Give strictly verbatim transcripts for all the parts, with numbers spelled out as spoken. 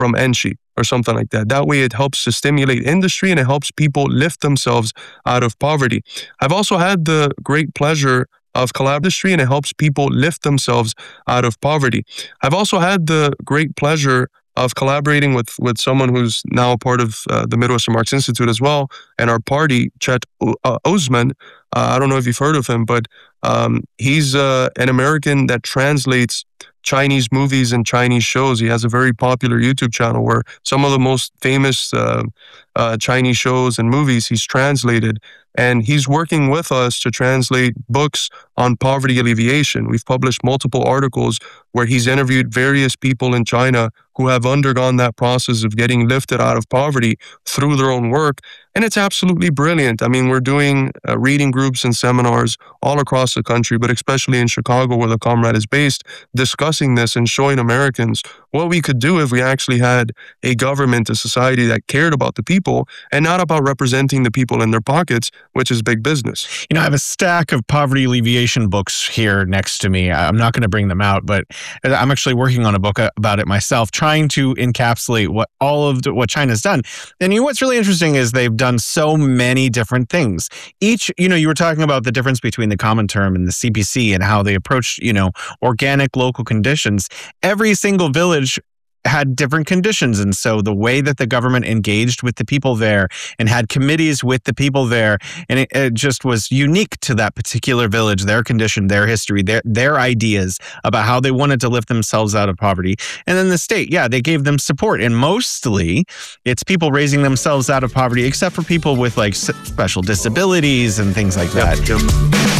from Enchi or something like that. That way it helps to stimulate industry and it helps people lift themselves out of poverty. I've also had the great pleasure of collaboration and it helps people lift themselves out of poverty. I've also had the great pleasure of collaborating with, with someone who's now a part of uh, the Midwestern Marx Institute as well, and our party, Chet uh, Osman. Uh, I don't know if you've heard of him, but um, he's uh, an American that translates Chinese movies and Chinese shows. He has a very popular YouTube channel where some of the most famous uh, uh, Chinese shows and movies he's translated. And he's working with us to translate books on poverty alleviation. We've published multiple articles where he's interviewed various people in China who have undergone that process of getting lifted out of poverty through their own work. And it's absolutely brilliant. I mean, we're doing uh, reading groups and seminars all across the country, but especially in Chicago where the Comrade is based, discussing this and showing Americans what we could do if we actually had a government, a society that cared about the people and not about representing the people in their pockets, which is big business. You know, I have a stack of poverty alleviation books here next to me. I'm not going to bring them out, but I'm actually working on a book about it myself, trying to encapsulate what all of the, what China's done. And you know what's really interesting is they've done so many different things. Each, you know, you were talking about the difference between the Comintern and the C P C and how they approach, you know, organic local conditions. Every single village had different conditions. And so the way that the government engaged with the people there and had committees with the people there, and it, it just was unique to that particular village, their condition, their history, their, their ideas about how they wanted to lift themselves out of poverty. And then the state, yeah, they gave them support. And mostly it's people raising themselves out of poverty, except for people with like special disabilities and things like that. Yep, yep.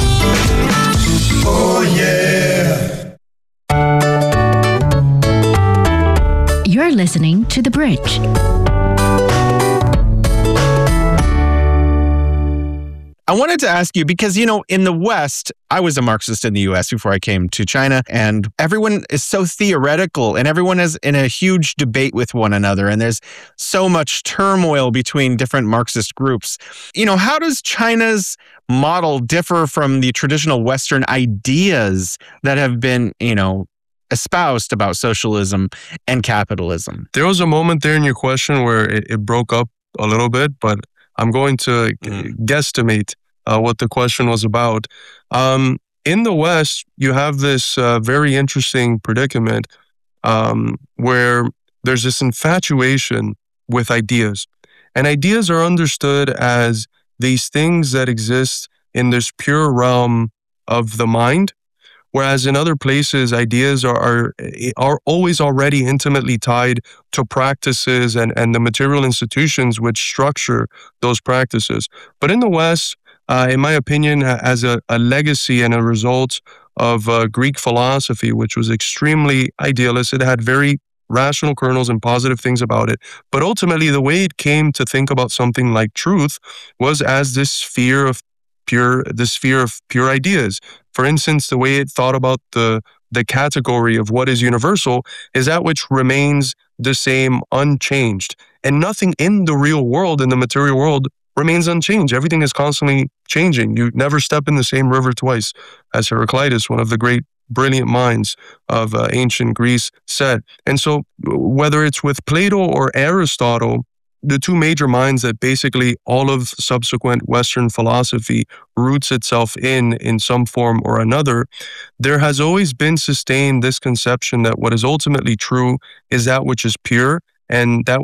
Oh, yeah. You're listening to The Bridge. I wanted to ask you, because, you know, in the West, I was a Marxist in the U S before I came to China, and everyone is so theoretical and everyone is in a huge debate with one another. And there's so much turmoil between different Marxist groups. You know, how does China's model differ from the traditional Western ideas that have been, you know, espoused about socialism and capitalism? There was a moment there in your question where it, it broke up a little bit, but I'm going to Mm. guesstimate uh, what the question was about. Um, in the West, you have this uh, very interesting predicament um, where there's this infatuation with ideas. And ideas are understood as these things that exist in this pure realm of the mind. Whereas in other places, ideas are, are are always already intimately tied to practices and, and the material institutions which structure those practices. But in the West, uh, in my opinion, as a, a legacy and a result of uh, Greek philosophy, which was extremely idealist, it had very rational kernels and positive things about it. But ultimately, the way it came to think about something like truth was as this sphere of pure, the sphere of pure ideas. For instance, the way it thought about the the category of what is universal is that which remains the same, unchanged. And nothing in the real world, in the material world, remains unchanged. Everything is constantly changing. You never step in the same river twice, as Heraclitus, one of the great brilliant minds of uh, ancient Greece, said. And so whether it's with Plato or Aristotle, the two major minds that basically all of subsequent Western philosophy roots itself in, in some form or another, there has always been sustained this conception that what is ultimately true is that which is pure, and that